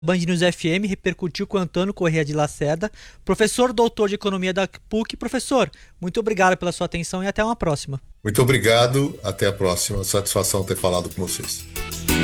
Band News FM repercutiu com Antônio Corrêa de Lacerda, professor doutor de Economia da PUC. Professor, muito obrigado pela sua atenção e até uma próxima. Muito obrigado, até a próxima. Satisfação ter falado com vocês.